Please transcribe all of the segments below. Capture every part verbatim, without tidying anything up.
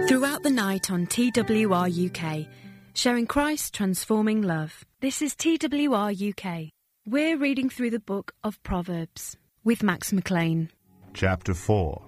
Throughout the night on T W R U K, sharing Christ's transforming love. This is T W R U K. We're reading through the book of Proverbs with Max McLean. Chapter four.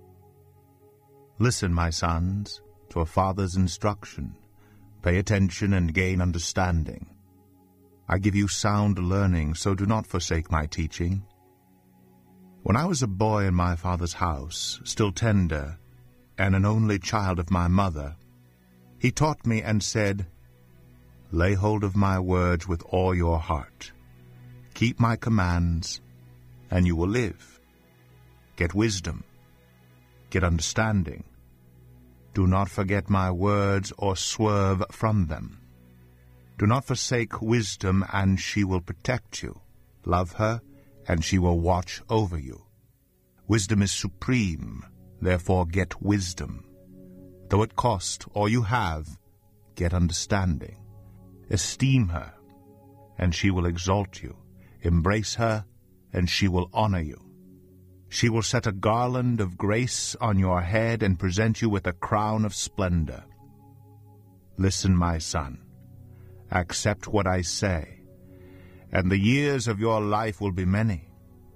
Listen, my sons, to a father's instruction. Pay attention and gain understanding. I give you sound learning, so do not forsake my teaching. When I was a boy in my father's house, still tender, and an only child of my mother, he taught me and said, Lay hold of my words with all your heart. Keep my commands, and you will live. Get wisdom. Get understanding. Do not forget my words or swerve from them. Do not forsake wisdom, and she will protect you. Love her, and she will watch over you. Wisdom is supreme, therefore get wisdom. Though it cost all you have, get understanding. Esteem her, and she will exalt you. Embrace her, and she will honor you. She will set a garland of grace on your head and present you with a crown of splendor. Listen, my son. Accept what I say, and the years of your life will be many.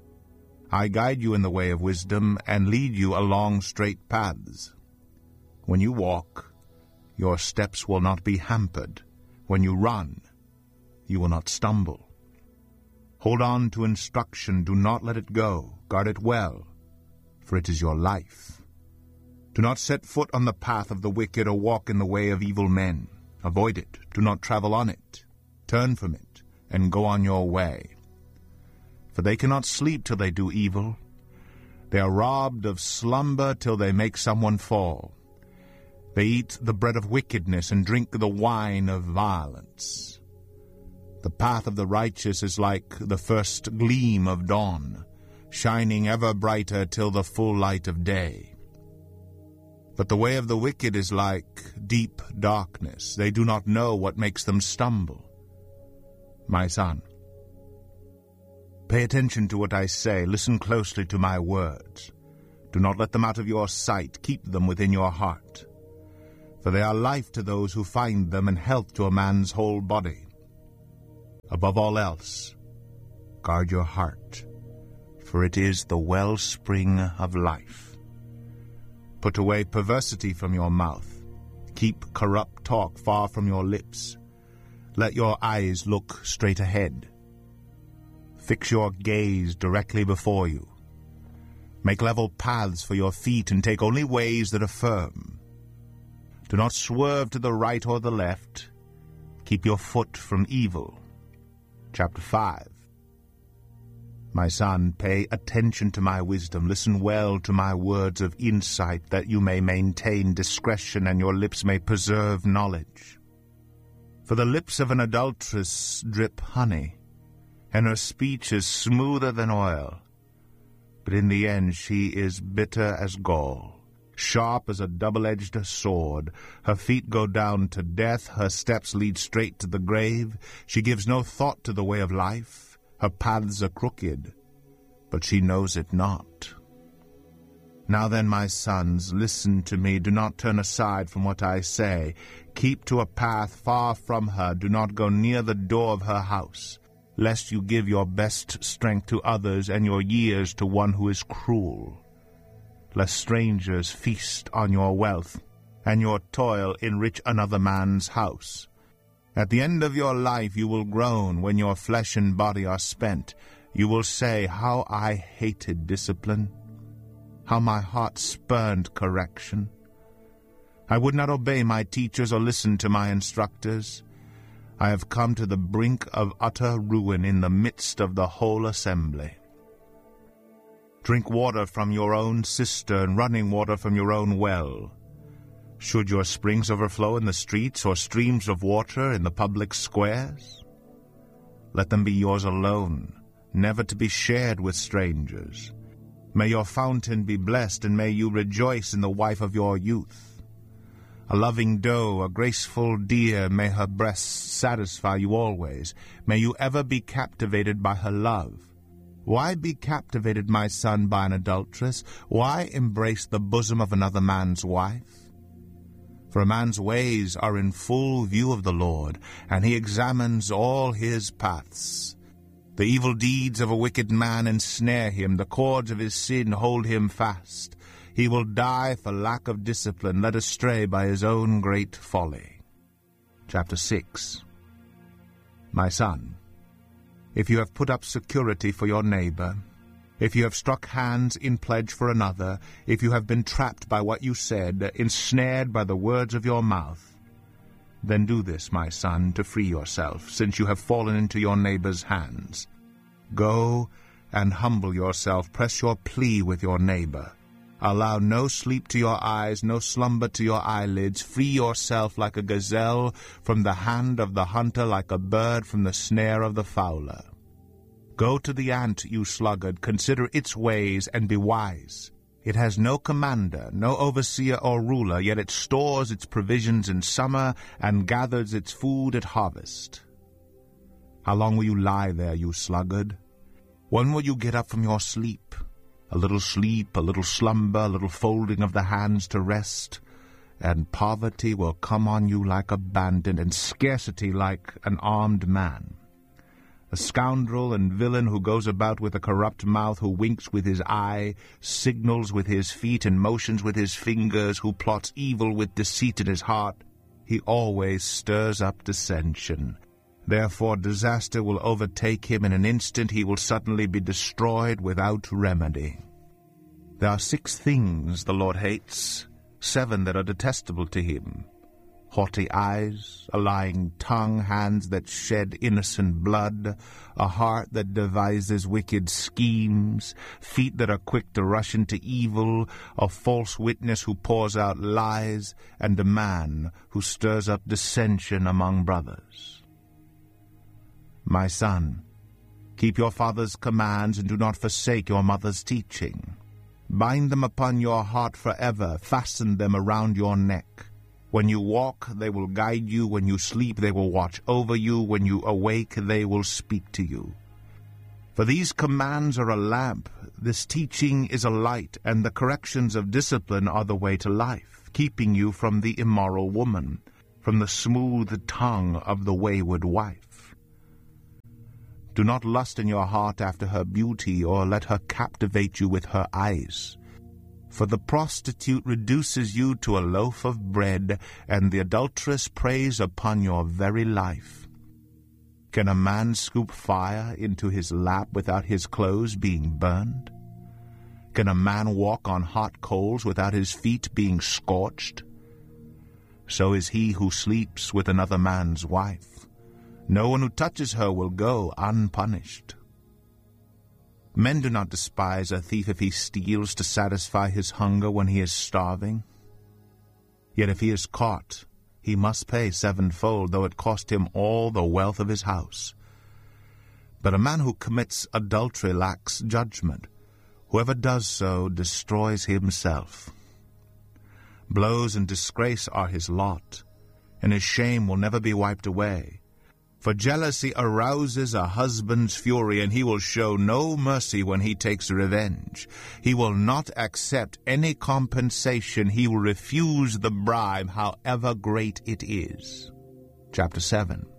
I guide you in the way of wisdom and lead you along straight paths. When you walk, your steps will not be hampered. When you run, you will not stumble. Hold on to instruction, do not let it go. Guard it well, for it is your life. Do not set foot on the path of the wicked or walk in the way of evil men. Avoid it, do not travel on it. Turn from it, and go on your way. For they cannot sleep till they do evil. They are robbed of slumber till they make someone fall. They eat the bread of wickedness and drink the wine of violence. The path of the righteous is like the first gleam of dawn, shining ever brighter till the full light of day. But the way of the wicked is like deep darkness. They do not know what makes them stumble. My son, pay attention to what I say. Listen closely to my words. Do not let them out of your sight. Keep them within your heart. For they are life to those who find them and health to a man's whole body. Above all else, guard your heart, for it is the wellspring of life. Put away perversity from your mouth. Keep corrupt talk far from your lips. Let your eyes look straight ahead. Fix your gaze directly before you. Make level paths for your feet and take only ways that are firm. Do not swerve to the right or the left. Keep your foot from evil. Chapter five. My son, pay attention to my wisdom. Listen well to my words of insight, that you may maintain discretion and your lips may preserve knowledge. For the lips of an adulteress drip honey, and her speech is smoother than oil. But in the end she is bitter as gall, sharp as a double-edged sword. Her feet go down to death, her steps lead straight to the grave. She gives no thought to the way of life. Her paths are crooked, but she knows it not. Now then, my sons, listen to me. Do not turn aside from what I say. Keep to a path far from her. Do not go near the door of her house, lest you give your best strength to others and your years to one who is cruel. Lest strangers feast on your wealth, and your toil enrich another man's house. At the end of your life you will groan when your flesh and body are spent. You will say, how I hated discipline, how my heart spurned correction. I would not obey my teachers or listen to my instructors. I have come to the brink of utter ruin in the midst of the whole assembly. Drink water from your own cistern, running water from your own well. Should your springs overflow in the streets, or streams of water in the public squares? Let them be yours alone, never to be shared with strangers. May your fountain be blessed, and may you rejoice in the wife of your youth. A loving doe, a graceful deer, may her breasts satisfy you always. May you ever be captivated by her love. Why be captivated, my son, by an adulteress? Why embrace the bosom of another man's wife? For a man's ways are in full view of the Lord, and he examines all his paths. The evil deeds of a wicked man ensnare him, the cords of his sin hold him fast. He will die for lack of discipline, led astray by his own great folly. Chapter six. My son, if you have put up security for your neighbor, if you have struck hands in pledge for another, if you have been trapped by what you said, ensnared by the words of your mouth, then do this, my son, to free yourself, since you have fallen into your neighbor's hands. Go and humble yourself, press your plea with your neighbor. Allow no sleep to your eyes, no slumber to your eyelids. Free yourself like a gazelle from the hand of the hunter, like a bird from the snare of the fowler. Go to the ant, you sluggard, consider its ways, and be wise. It has no commander, no overseer or ruler, yet it stores its provisions in summer and gathers its food at harvest. How long will you lie there, you sluggard? When will you get up from your sleep? A little sleep, a little slumber, a little folding of the hands to rest, and poverty will come on you like a bandit, and scarcity like an armed man. A scoundrel and villain who goes about with a corrupt mouth, who winks with his eye, signals with his feet, and motions with his fingers, who plots evil with deceit in his heart, he always stirs up dissension. Therefore disaster will overtake him in an instant. He will suddenly be destroyed without remedy. There are six things the Lord hates, seven that are detestable to him: haughty eyes, a lying tongue, hands that shed innocent blood, a heart that devises wicked schemes, feet that are quick to rush into evil, a false witness who pours out lies, and a man who stirs up dissension among brothers. My son, keep your father's commands and do not forsake your mother's teaching. Bind them upon your heart forever, fasten them around your neck. When you walk, they will guide you. When you sleep, they will watch over you. When you awake, they will speak to you. For these commands are a lamp, this teaching is a light, and the corrections of discipline are the way to life, keeping you from the immoral woman, from the smooth tongue of the wayward wife. Do not lust in your heart after her beauty, or let her captivate you with her eyes. For the prostitute reduces you to a loaf of bread, and the adulteress preys upon your very life. Can a man scoop fire into his lap without his clothes being burned? Can a man walk on hot coals without his feet being scorched? So is he who sleeps with another man's wife. No one who touches her will go unpunished. Men do not despise a thief if he steals to satisfy his hunger when he is starving. Yet if he is caught, he must pay sevenfold, though it cost him all the wealth of his house. But a man who commits adultery lacks judgment. Whoever does so destroys himself. Blows and disgrace are his lot, and his shame will never be wiped away. For jealousy arouses a husband's fury, and he will show no mercy when he takes revenge. He will not accept any compensation. He will refuse the bribe, however great it is. Chapter seven.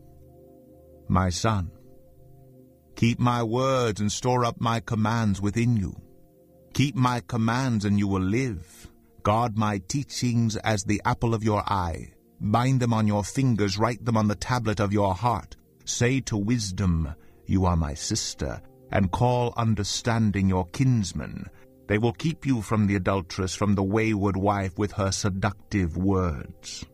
My son, keep my words and store up my commands within you. Keep my commands and you will live. Guard my teachings as the apple of your eye. Bind them on your fingers, write them on the tablet of your heart. Say to wisdom, you are my sister, and call understanding your kinsman. They will keep you from the adulteress, from the wayward wife with her seductive words.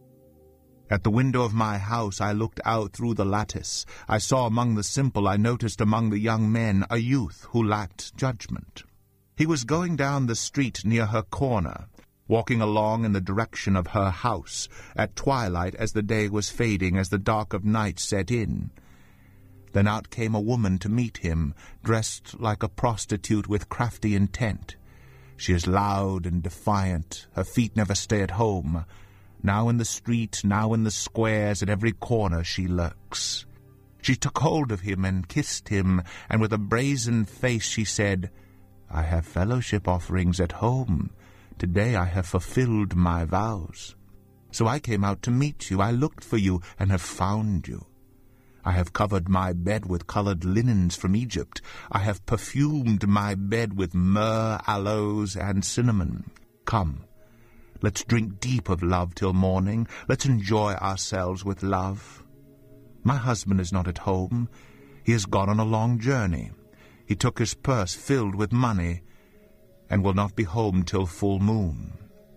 At the window of my house I looked out through the lattice. I saw among the simple, I noticed among the young men, a youth who lacked judgment. He was going down the street near her corner, walking along in the direction of her house, at twilight as the day was fading, as the dark of night set in. Then out came a woman to meet him, dressed like a prostitute with crafty intent. She is loud and defiant, her feet never stay at home. Now in the street, now in the squares, at every corner she lurks. She took hold of him and kissed him, and with a brazen face she said, I have fellowship offerings at home. Today I have fulfilled my vows. So I came out to meet you. I looked for you and have found you. I have covered my bed with colored linens from Egypt. I have perfumed my bed with myrrh, aloes, and cinnamon. Come, let's drink deep of love till morning. Let's enjoy ourselves with love. My husband is not at home. He has gone on a long journey. He took his purse filled with money and will not be home till full moon.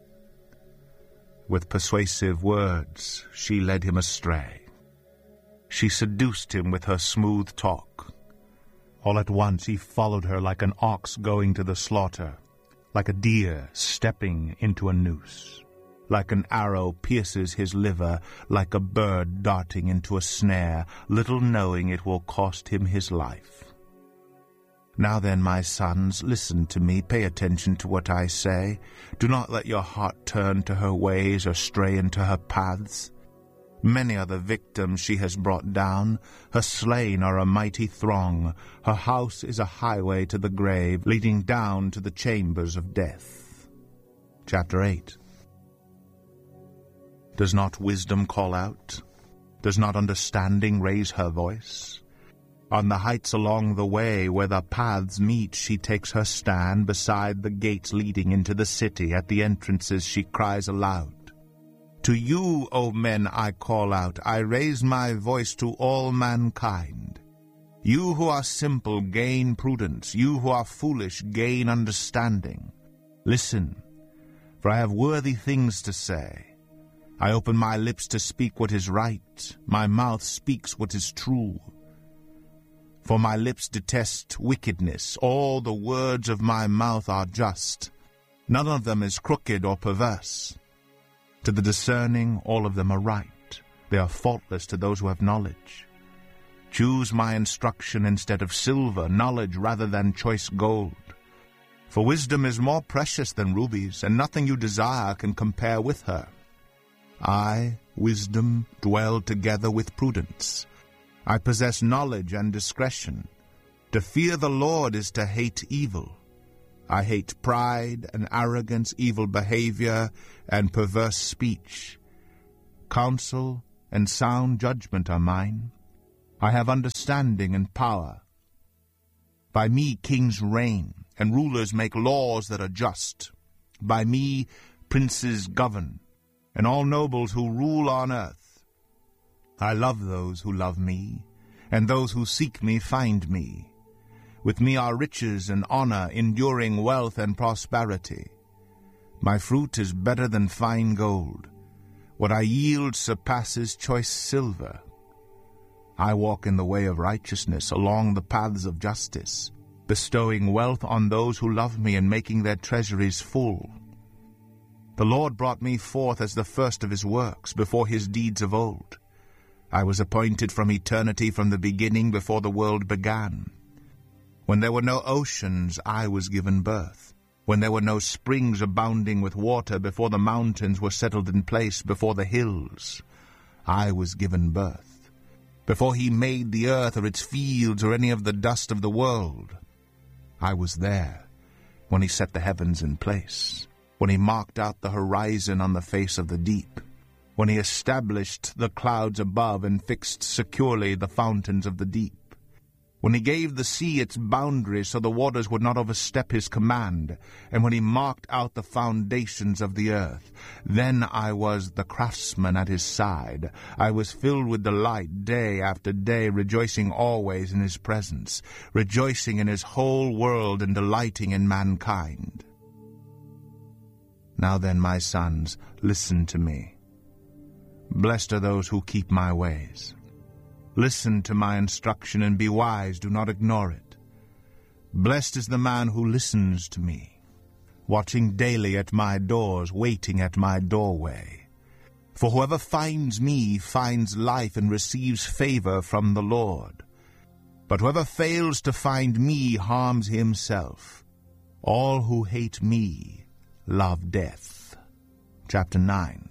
With persuasive words, she led him astray. She seduced him with her smooth talk. All at once he followed her like an ox going to the slaughter, like a deer stepping into a noose. Like an arrow pierces his liver, like a bird darting into a snare, little knowing it will cost him his life. Now then, my sons, listen to me, pay attention to what I say. Do not let your heart turn to her ways or stray into her paths. Many are the victims she has brought down. Her slain are a mighty throng. Her house is a highway to the grave, leading down to the chambers of death. Chapter eight. Does not wisdom call out? Does not understanding raise her voice? On the heights along the way where the paths meet, she takes her stand. Beside the gates leading into the city, at the entrances she cries aloud. To you, O men, I call out. I raise my voice to all mankind. You who are simple, gain prudence. You who are foolish, gain understanding. Listen, for I have worthy things to say. I open my lips to speak what is right. My mouth speaks what is true. For my lips detest wickedness. All the words of my mouth are just. None of them is crooked or perverse. To the discerning, all of them are right. They are faultless to those who have knowledge. Choose my instruction instead of silver, knowledge rather than choice gold. For wisdom is more precious than rubies, and nothing you desire can compare with her. I, wisdom, dwell together with prudence. I possess knowledge and discretion. To fear the Lord is to hate evil. I hate pride and arrogance, evil behavior, and perverse speech. Counsel and sound judgment are mine. I have understanding and power. By me kings reign, and rulers make laws that are just. By me princes govern, and all nobles who rule on earth. I love those who love me, and those who seek me find me. With me are riches and honor, enduring wealth and prosperity. My fruit is better than fine gold. What I yield surpasses choice silver. I walk in the way of righteousness, along the paths of justice, bestowing wealth on those who love me and making their treasuries full. The Lord brought me forth as the first of his works, before his deeds of old. I was appointed from eternity, from the beginning, before the world began. When there were no oceans, I was given birth. When there were no springs abounding with water, before the mountains were settled in place, before the hills, I was given birth. Before he made the earth or its fields or any of the dust of the world, I was there. When he set the heavens in place, when he marked out the horizon on the face of the deep, when he established the clouds above and fixed securely the fountains of the deep, when he gave the sea its boundaries so the waters would not overstep his command, and when he marked out the foundations of the earth, then I was the craftsman at his side. I was filled with delight day after day, rejoicing always in his presence, rejoicing in his whole world and delighting in mankind. Now then, my sons, listen to me. Blessed are those who keep my ways. Listen to my instruction and be wise, do not ignore it. Blessed is the man who listens to me, watching daily at my doors, waiting at my doorway. For whoever finds me finds life and receives favor from the Lord. But whoever fails to find me harms himself. All who hate me love death. Chapter nine.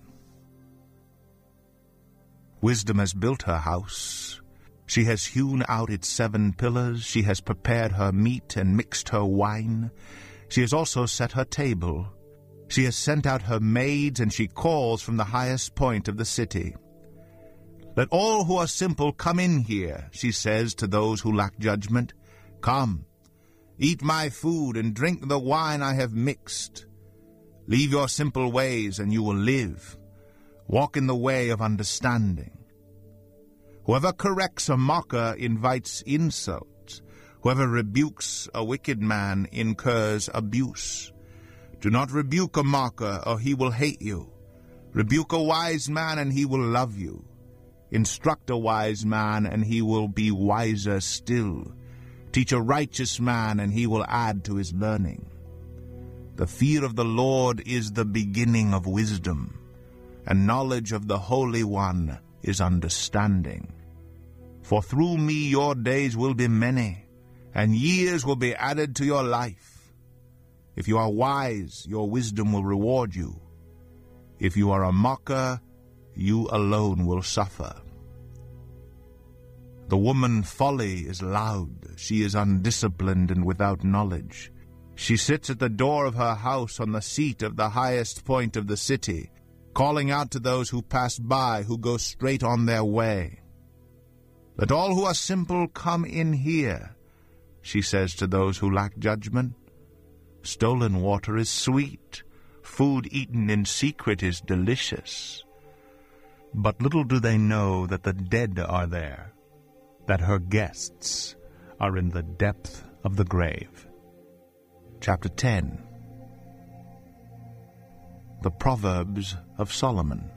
Wisdom has built her house. She has hewn out its seven pillars. She has prepared her meat and mixed her wine. She has also set her table. She has sent out her maids, and she calls from the highest point of the city. Let all who are simple come in here, she says to those who lack judgment. Come, eat my food and drink the wine I have mixed. Leave your simple ways, and you will live. Walk in the way of understanding. Whoever corrects a mocker invites insult. Whoever rebukes a wicked man incurs abuse. Do not rebuke a mocker, or he will hate you. Rebuke a wise man, and he will love you. Instruct a wise man, and he will be wiser still. Teach a righteous man, and he will add to his learning. The fear of the Lord is the beginning of wisdom, and knowledge of the Holy One is understanding. For through me your days will be many, and years will be added to your life. If you are wise, your wisdom will reward you. If you are a mocker, you alone will suffer. The woman folly is loud. She is undisciplined and without knowledge. She sits at the door of her house on the seat of the highest point of the city, calling out to those who pass by, who go straight on their way. Let all who are simple come in here, she says to those who lack judgment. Stolen water is sweet. Food eaten in secret is delicious. But little do they know that the dead are there, that her guests are in the depth of the grave. Chapter ten. The Proverbs of Solomon.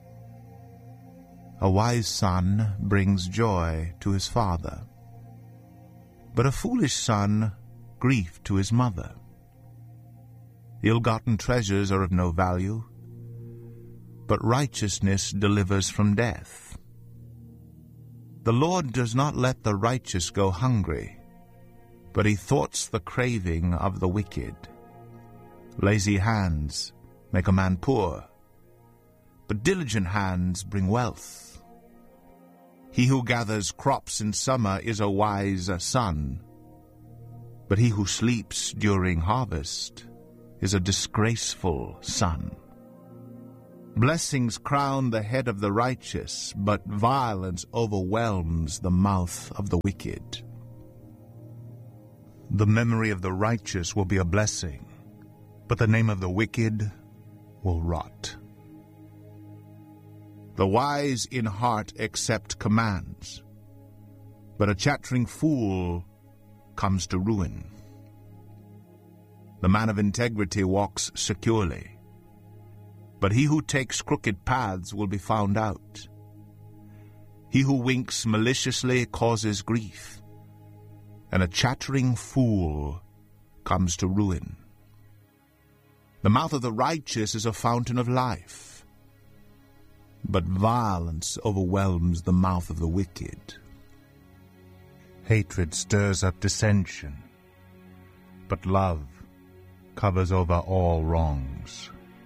A wise son brings joy to his father, but a foolish son grief to his mother. Ill-gotten treasures are of no value, but righteousness delivers from death. The Lord does not let the righteous go hungry, but he thwarts the craving of the wicked. Lazy hands make a man poor, but diligent hands bring wealth. He who gathers crops in summer is a wise son, but he who sleeps during harvest is a disgraceful son. Blessings crown the head of the righteous, but violence overwhelms the mouth of the wicked. The memory of the righteous will be a blessing, but the name of the wicked will rot. The wise in heart accept commands, but a chattering fool comes to ruin. The man of integrity walks securely, but he who takes crooked paths will be found out. He who winks maliciously causes grief, and a chattering fool comes to ruin. The mouth of the righteous is a fountain of life, but violence overwhelms the mouth of the wicked. Hatred stirs up dissension, but love covers over all wrongs.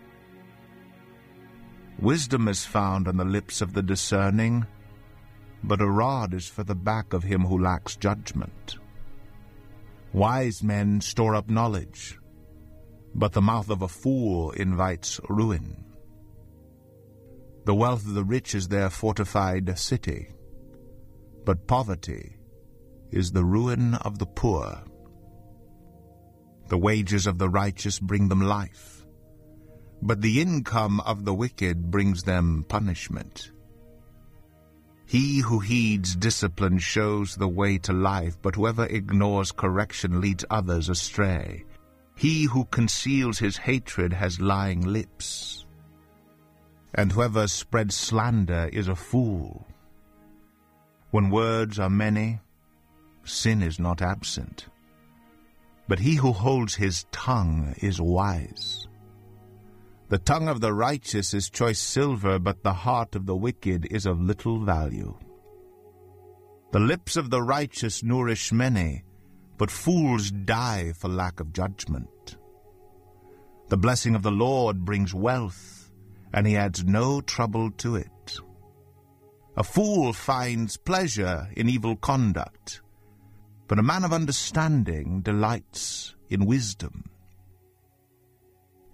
Wisdom is found on the lips of the discerning, but a rod is for the back of him who lacks judgment. Wise men store up knowledge, but the mouth of a fool invites ruin. The wealth of the rich is their fortified city, but poverty is the ruin of the poor. The wages of the righteous bring them life, but the income of the wicked brings them punishment. He who heeds discipline shows the way to life, but whoever ignores correction leads others astray. He who conceals his hatred has lying lips, and whoever spreads slander is a fool. When words are many, sin is not absent, but he who holds his tongue is wise. The tongue of the righteous is choice silver, but the heart of the wicked is of little value. The lips of the righteous nourish many, but fools die for lack of judgment. The blessing of the Lord brings wealth, and he adds no trouble to it. A fool finds pleasure in evil conduct, but a man of understanding delights in wisdom.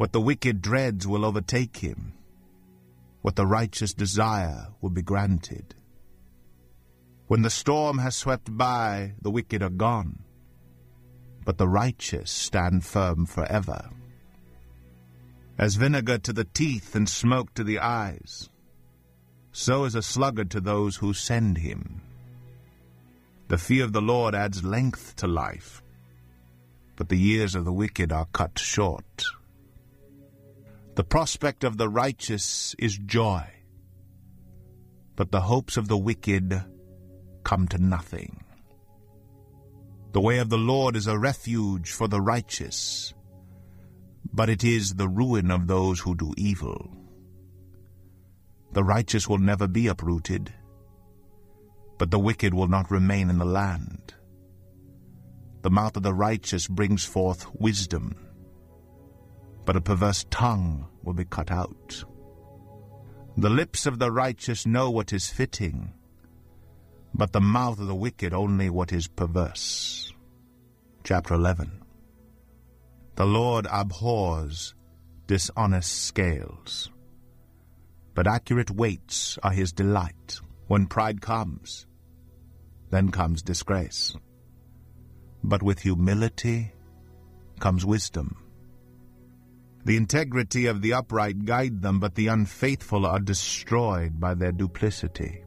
What the wicked dreads will overtake him. What the righteous desire will be granted. When the storm has swept by, the wicked are gone, but the righteous stand firm forever. As vinegar to the teeth and smoke to the eyes, so is a sluggard to those who send him. The fear of the Lord adds length to life, but the years of the wicked are cut short. The prospect of the righteous is joy, but the hopes of the wicked come to nothing. The way of the Lord is a refuge for the righteous, but it is the ruin of those who do evil. The righteous will never be uprooted, but the wicked will not remain in the land. The mouth of the righteous brings forth wisdom, but a perverse tongue will be cut out. The lips of the righteous know what is fitting, but the mouth of the wicked only what is perverse. Chapter eleven. The Lord abhors dishonest scales, but accurate weights are his delight. When pride comes, then comes disgrace. But with humility comes wisdom. The integrity of the upright guide them, but the unfaithful are destroyed by their duplicity.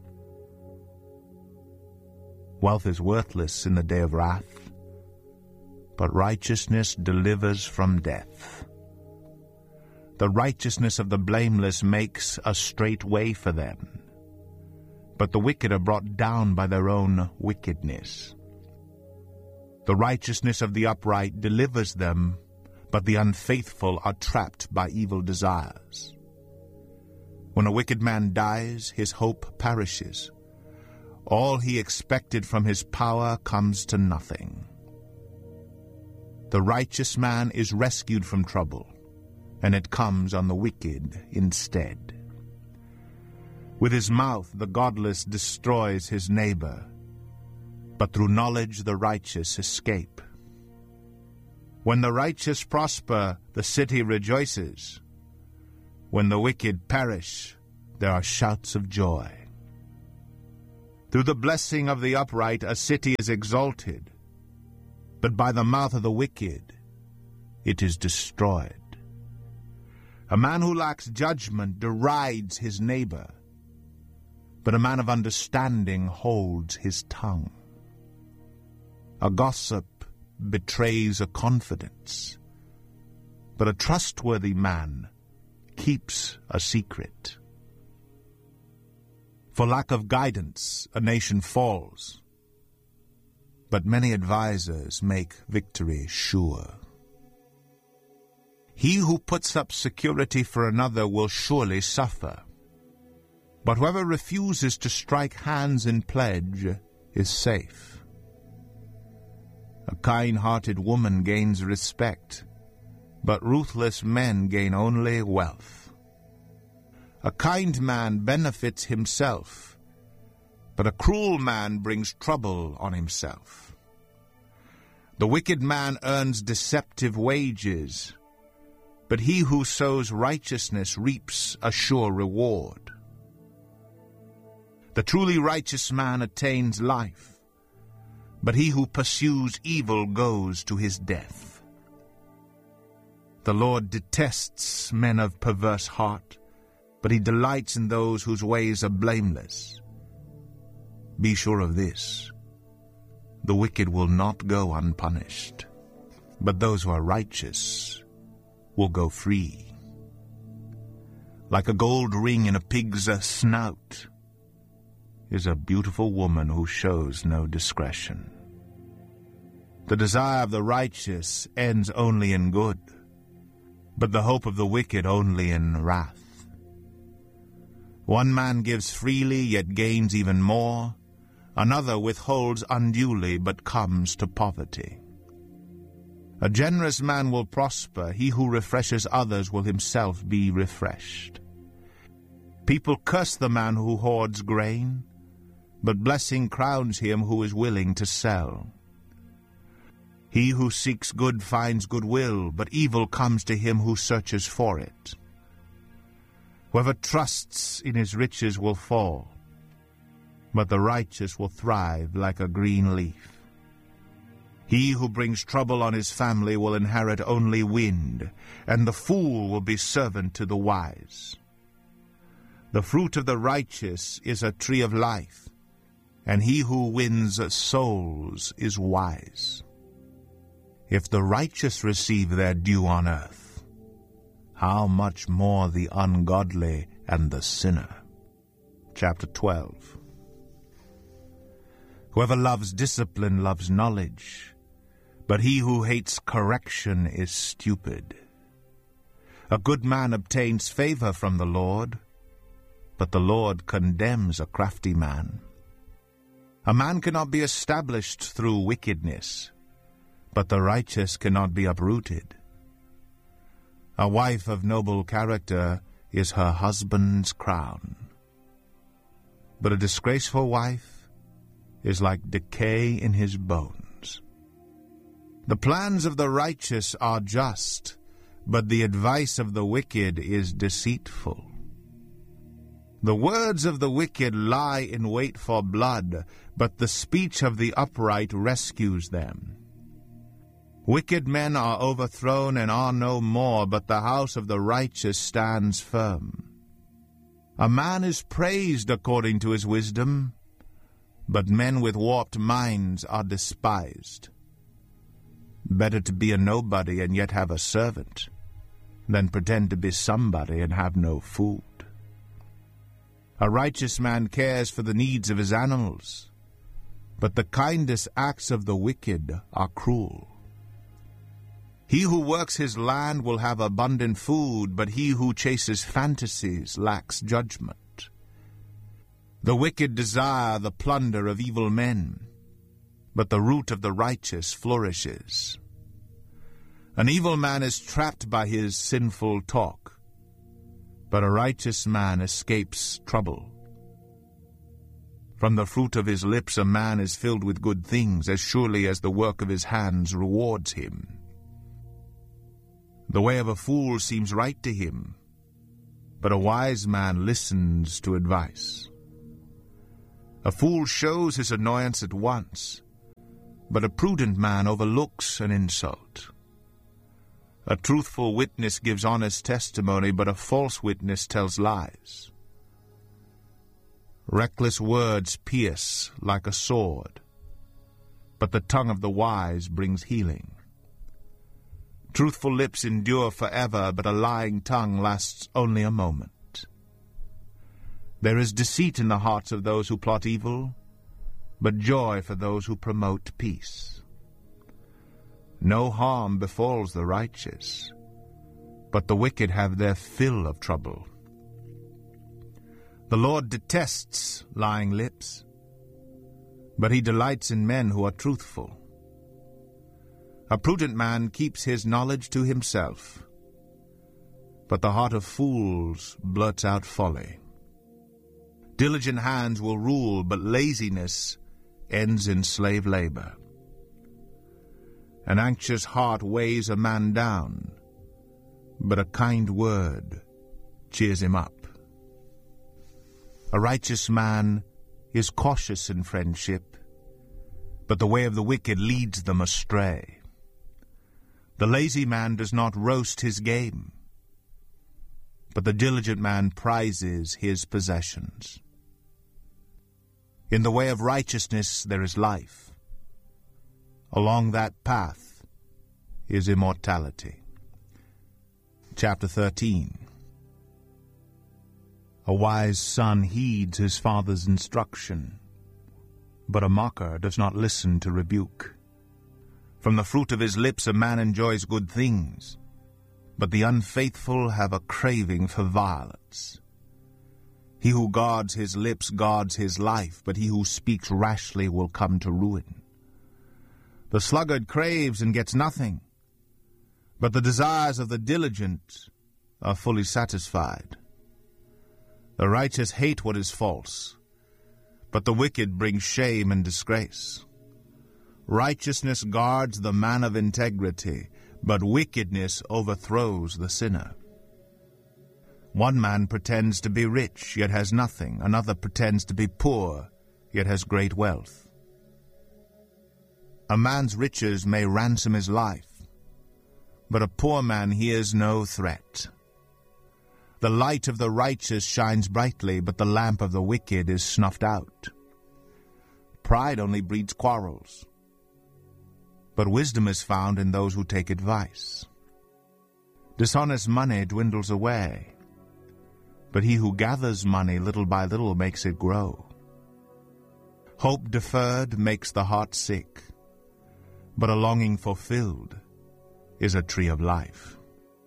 Wealth is worthless in the day of wrath, but righteousness delivers from death. The righteousness of the blameless makes a straight way for them, but the wicked are brought down by their own wickedness. The righteousness of the upright delivers them, but the unfaithful are trapped by evil desires. When a wicked man dies, his hope perishes. All he expected from his power comes to nothing. The righteous man is rescued from trouble, and it comes on the wicked instead. With his mouth the godless destroys his neighbor, but through knowledge the righteous escape. When the righteous prosper, the city rejoices. When the wicked perish, there are shouts of joy. Through the blessing of the upright a city is exalted, but by the mouth of the wicked it is destroyed. A man who lacks judgment derides his neighbor, but a man of understanding holds his tongue. A gossip betrays a confidence, but a trustworthy man keeps a secret. For lack of guidance, a nation falls, but many advisers make victory sure. He who puts up security for another will surely suffer, but whoever refuses to strike hands in pledge is safe. A kind-hearted woman gains respect, but ruthless men gain only wealth. A kind man benefits himself, but a cruel man brings trouble on himself. The wicked man earns deceptive wages, but he who sows righteousness reaps a sure reward. The truly righteous man attains life, but he who pursues evil goes to his death. The Lord detests men of perverse heart, but he delights in those whose ways are blameless. Be sure of this: the wicked will not go unpunished, but those who are righteous will go free. Like a gold ring in a pig's snout is a beautiful woman who shows no discretion. The desire of the righteous ends only in good, but the hope of the wicked only in wrath. One man gives freely, yet gains even more. Another withholds unduly, but comes to poverty. A generous man will prosper. He who refreshes others will himself be refreshed. People curse the man who hoards grain, but blessing crowns him who is willing to sell. He who seeks good finds goodwill, but evil comes to him who searches for it. Whoever trusts in his riches will fall, but the righteous will thrive like a green leaf. He who brings trouble on his family will inherit only wind, and the fool will be servant to the wise. The fruit of the righteous is a tree of life, and he who wins souls is wise. If the righteous receive their due on earth, how much more the ungodly and the sinner? Chapter twelve. Whoever loves discipline loves knowledge, but he who hates correction is stupid. A good man obtains favor from the Lord, but the Lord condemns a crafty man. A man cannot be established through wickedness, but the righteous cannot be uprooted. A wife of noble character is her husband's crown, but a disgraceful wife is like decay in his bones. The plans of the righteous are just, but the advice of the wicked is deceitful. The words of the wicked lie in wait for blood, but the speech of the upright rescues them. Wicked men are overthrown and are no more, but the house of the righteous stands firm. A man is praised according to his wisdom, but men with warped minds are despised. Better to be a nobody and yet have a servant, than pretend to be somebody and have no food. A righteous man cares for the needs of his animals, but the kindest acts of the wicked are cruel. He who works his land will have abundant food, but he who chases fantasies lacks judgment. The wicked desire the plunder of evil men, but the root of the righteous flourishes. An evil man is trapped by his sinful talk, but a righteous man escapes trouble. From the fruit of his lips a man is filled with good things, as surely as the work of his hands rewards him. The way of a fool seems right to him, but a wise man listens to advice. A fool shows his annoyance at once, but a prudent man overlooks an insult. A truthful witness gives honest testimony, but a false witness tells lies. Reckless words pierce like a sword, but the tongue of the wise brings healing. Truthful lips endure forever, but a lying tongue lasts only a moment. There is deceit in the hearts of those who plot evil, but joy for those who promote peace. No harm befalls the righteous, but the wicked have their fill of trouble. The Lord detests lying lips, but he delights in men who are truthful. A prudent man keeps his knowledge to himself, but the heart of fools blurts out folly. Diligent hands will rule, but laziness ends in slave labor. An anxious heart weighs a man down, but a kind word cheers him up. A righteous man is cautious in friendship, but the way of the wicked leads them astray. The lazy man does not roast his game, but the diligent man prizes his possessions. In the way of righteousness there is life. Along that path is immortality. Chapter thirteen. A wise son heeds his father's instruction, but a mocker does not listen to rebuke. From the fruit of his lips a man enjoys good things, but the unfaithful have a craving for violence. He who guards his lips guards his life, but he who speaks rashly will come to ruin. The sluggard craves and gets nothing, but the desires of the diligent are fully satisfied. The righteous hate what is false, but the wicked bring shame and disgrace. Righteousness guards the man of integrity, but wickedness overthrows the sinner. One man pretends to be rich, yet has nothing. Another pretends to be poor, yet has great wealth. A man's riches may ransom his life, but a poor man hears no threat. The light of the righteous shines brightly, but the lamp of the wicked is snuffed out. Pride only breeds quarrels, but wisdom is found in those who take advice. Dishonest money dwindles away, but he who gathers money little by little makes it grow. Hope deferred makes the heart sick, but a longing fulfilled is a tree of life.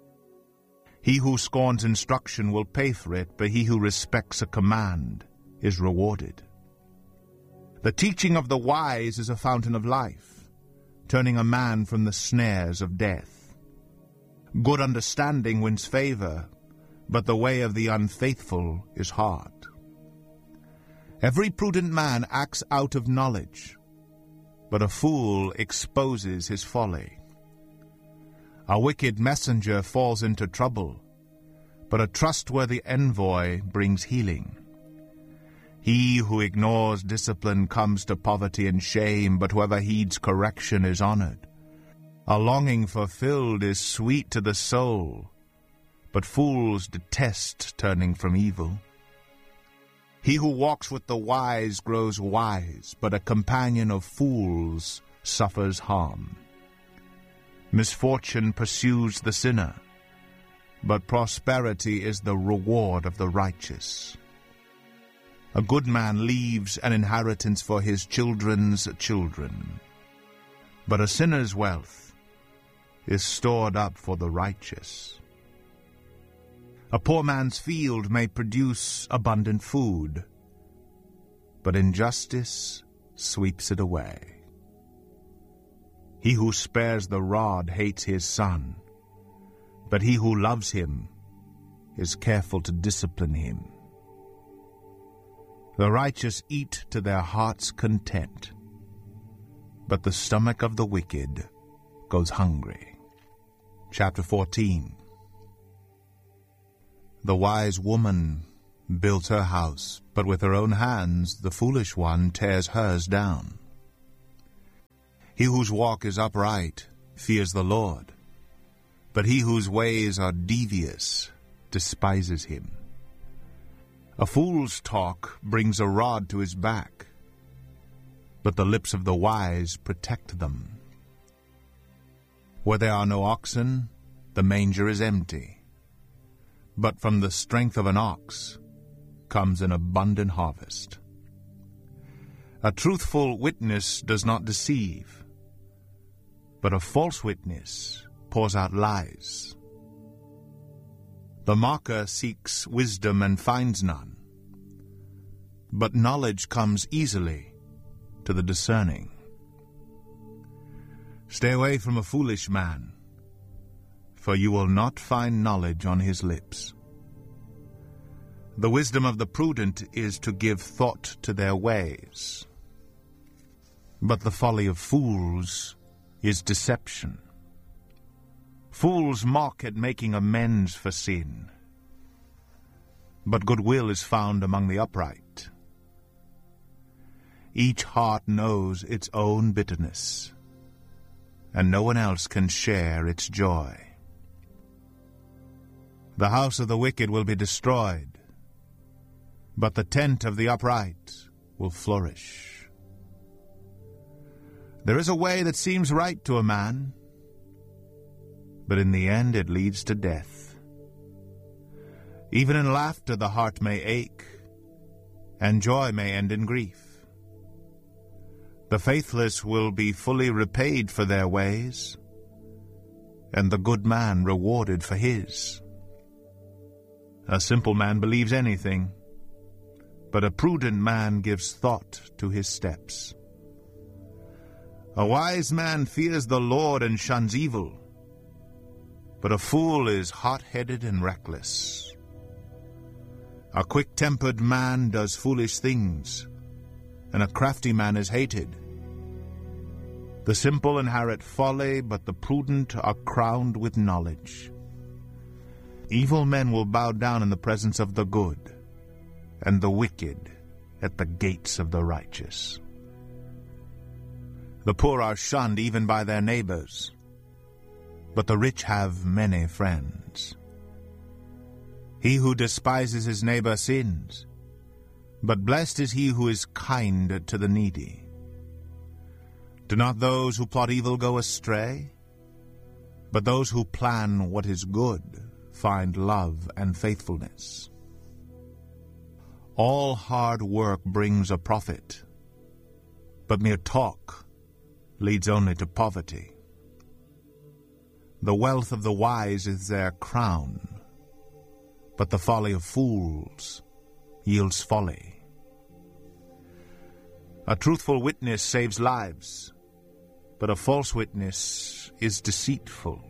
He who scorns instruction will pay for it, but he who respects a command is rewarded. The teaching of the wise is a fountain of life, turning a man from the snares of death. Good understanding wins favor, but the way of the unfaithful is hard. Every prudent man acts out of knowledge, but a fool exposes his folly. A wicked messenger falls into trouble, but a trustworthy envoy brings healing. He who ignores discipline comes to poverty and shame, but whoever heeds correction is honored. A longing fulfilled is sweet to the soul, but fools detest turning from evil. He who walks with the wise grows wise, but a companion of fools suffers harm. Misfortune pursues the sinner, but prosperity is the reward of the righteous. A good man leaves an inheritance for his children's children, but a sinner's wealth is stored up for the righteous. A poor man's field may produce abundant food, but injustice sweeps it away. He who spares the rod hates his son, but he who loves him is careful to discipline him. The righteous eat to their heart's content, but the stomach of the wicked goes hungry. Chapter fourteen. The wise woman builds her house, but with her own hands the foolish one tears hers down. He whose walk is upright fears the Lord, but he whose ways are devious despises him. A fool's talk brings a rod to his back, but the lips of the wise protect them. Where there are no oxen, the manger is empty, but from the strength of an ox comes an abundant harvest. A truthful witness does not deceive, but a false witness pours out lies. The mocker seeks wisdom and finds none, but knowledge comes easily to the discerning. Stay away from a foolish man, for you will not find knowledge on his lips. The wisdom of the prudent is to give thought to their ways, but the folly of fools is deception. Fools mock at making amends for sin, but goodwill is found among the upright. Each heart knows its own bitterness, and no one else can share its joy. The house of the wicked will be destroyed, but the tent of the upright will flourish. There is a way that seems right to a man, but in the end it leads to death. Even in laughter the heart may ache, and joy may end in grief. The faithless will be fully repaid for their ways, and the good man rewarded for his. A simple man believes anything, but a prudent man gives thought to his steps. A wise man fears the Lord and shuns evil, but a fool is hot-headed and reckless. A quick-tempered man does foolish things, and a crafty man is hated. The simple inherit folly, but the prudent are crowned with knowledge. Evil men will bow down in the presence of the good, and the wicked at the gates of the righteous. The poor are shunned even by their neighbors, but the rich have many friends. He who despises his neighbor sins, but blessed is he who is kind to the needy. Do not those who plot evil go astray? But those who plan what is good find love and faithfulness. All hard work brings a profit, but mere talk leads only to poverty. The wealth of the wise is their crown, but the folly of fools yields folly. A truthful witness saves lives, but a false witness is deceitful.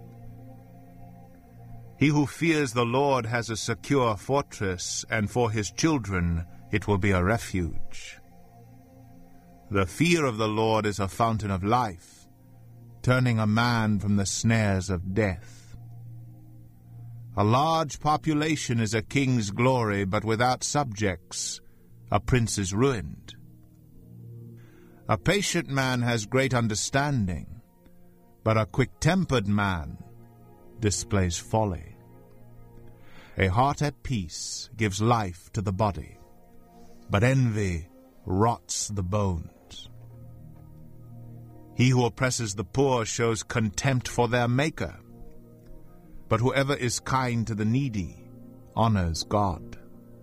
He who fears the Lord has a secure fortress, and for his children it will be a refuge. The fear of the Lord is a fountain of life, turning a man from the snares of death. A large population is a king's glory, but without subjects a prince is ruined. A patient man has great understanding, but a quick-tempered man displays folly. A heart at peace gives life to the body, but envy rots the bones. He who oppresses the poor shows contempt for their Maker, but whoever is kind to the needy honors God.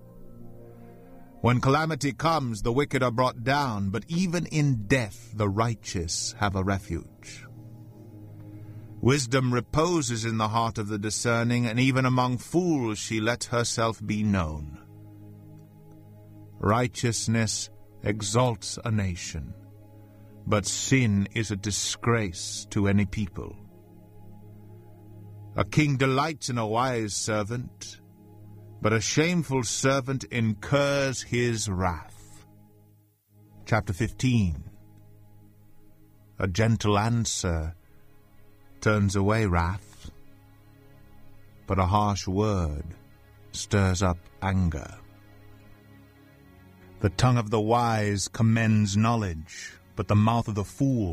When calamity comes, the wicked are brought down, but even in death the righteous have a refuge. Wisdom reposes in the heart of the discerning, and even among fools she lets herself be known. Righteousness exalts a nation, but sin is a disgrace to any people. A king delights in a wise servant, but a shameful servant incurs his wrath. Chapter fifteen. A gentle answer turns away wrath, but a harsh word stirs up anger. The tongue of the wise commends knowledge, but the mouth of the fool